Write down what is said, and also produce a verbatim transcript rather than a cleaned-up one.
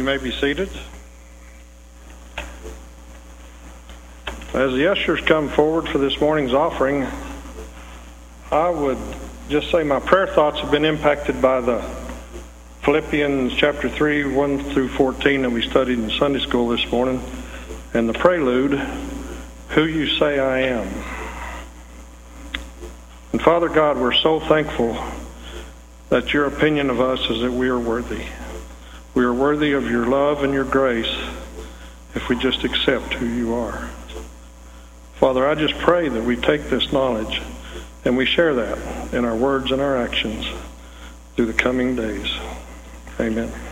You may be seated. As the ushers come forward for this morning's offering, I would just say my prayer thoughts have been impacted by the Philippians chapter three, one through fourteen that we studied in Sunday school this morning, and the prelude, Who You Say I Am. And Father God, we're so thankful that your opinion of us is that we are worthy. We are worthy of your love and your grace if we just accept who you are. Father, I just pray that we take this knowledge and we share that in our words and our actions through the coming days. Amen.